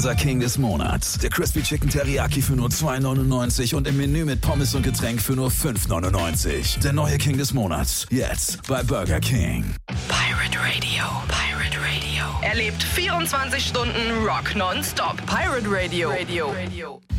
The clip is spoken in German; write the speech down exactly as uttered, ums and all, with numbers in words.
unser King des Monats. Der Crispy Chicken Teriyaki für nur zwei neunundneunzig und im Menü mit Pommes und Getränk für nur fünf neunundneunzig. Der neue King des Monats. Jetzt bei Burger King. Pirate Radio. Pirate Radio. Erlebt vierundzwanzig Stunden Rock nonstop. Pirate Radio. Radio. Radio.